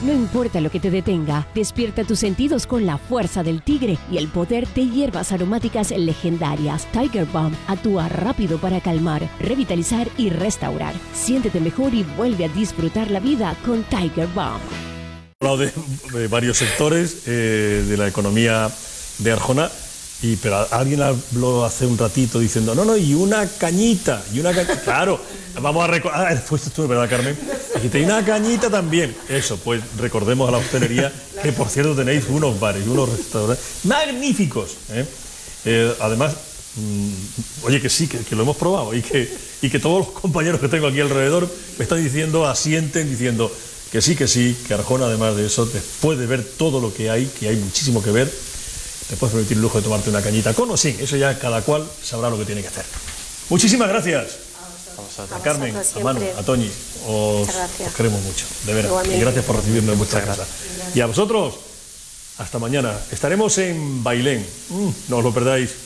No importa lo que te detenga, despierta tus sentidos con la fuerza del tigre y el poder de hierbas aromáticas legendarias. Tiger Balm actúa rápido para calmar, revitalizar y restaurar. Siéntete mejor y vuelve a disfrutar la vida con Tiger Balm. He hablado de varios sectores de la economía de Arjona, pero alguien habló hace un ratito diciendo, no, y una cañita, claro, vamos a recordar, fuiste tú, ¿verdad, Carmen? Dijiste, y una cañita también. Eso, pues recordemos a la hostelería, que por cierto tenéis unos bares y unos restaurantes magníficos, además, oye, que sí, que lo hemos probado y que todos los compañeros que tengo aquí alrededor me están diciendo, asienten, diciendo que sí, que Arjona, además de eso, después de ver todo lo que hay muchísimo que ver, te puedes permitir el lujo de tomarte una cañita con o sin, eso ya cada cual sabrá lo que tiene que hacer. Muchísimas gracias. A Carmen, a Manu, a Toñi, os queremos mucho, de veras. Y gracias por recibirnos en vuestra casa. Y a vosotros, hasta mañana. Estaremos en Bailén, no os lo perdáis.